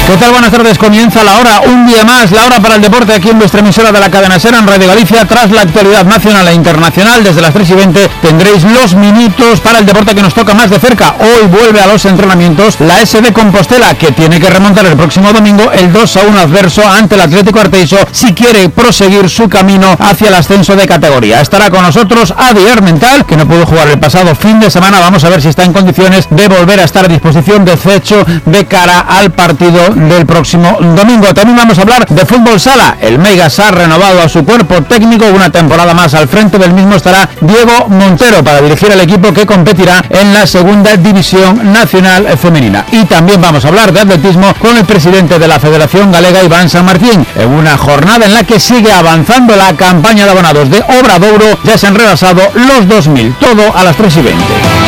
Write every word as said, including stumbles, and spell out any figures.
¿Qué tal? Buenas tardes, comienza la hora, un día más, la hora para el deporte aquí en vuestra emisora de la cadena SER en Radio Galicia. Tras la actualidad nacional e internacional, desde las tres y veinte tendréis los minutos para el deporte que nos toca más de cerca. Hoy vuelve a los entrenamientos la S D Compostela, que tiene que remontar el próximo domingo el dos a uno adverso ante el Atlético Arteixo si quiere proseguir su camino hacia el ascenso de categoría. Estará con nosotros Adi Armental, que no pudo jugar el pasado fin de semana. Vamos a ver si está en condiciones de volver a estar a disposición de Cecho de cara al partido del próximo domingo. También vamos a hablar de fútbol sala. El Meigas ha renovado a su cuerpo técnico, una temporada más. Al frente del mismo estará Diego Montero para dirigir el equipo que competirá en la segunda división nacional femenina. Y también vamos a hablar de atletismo con el presidente de la Federación Galega, Iván San Martín, en una jornada en la que sigue avanzando la campaña de abonados de Obradouro. Ya se han rebasado los dos mil, todo a las tres y veinte.